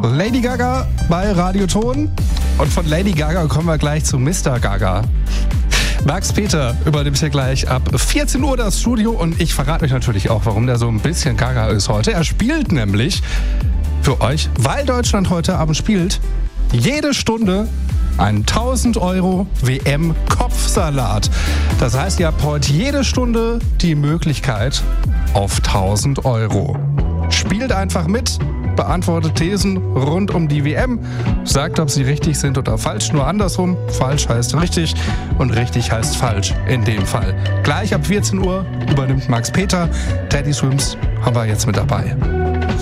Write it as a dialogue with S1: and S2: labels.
S1: Lady Gaga bei Radioton. Und von Lady Gaga kommen wir gleich zu Mr. Gaga. Max Peter übernimmt hier gleich ab 14 Uhr das Studio und ich verrate euch natürlich auch, warum der so ein bisschen Gaga ist heute. Er spielt nämlich für euch, weil Deutschland heute Abend spielt, jede Stunde einen 1000 € WM-Kopfsalat. Das heißt, ihr habt heute jede Stunde die Möglichkeit auf 1000 €. Spielt einfach mit, beantwortet Thesen rund um die WM, sagt, ob sie richtig sind oder falsch, nur andersrum. Falsch heißt richtig und richtig heißt falsch in dem Fall. Gleich ab 14 Uhr übernimmt Max Peter. Teddy Swims haben wir jetzt mit dabei.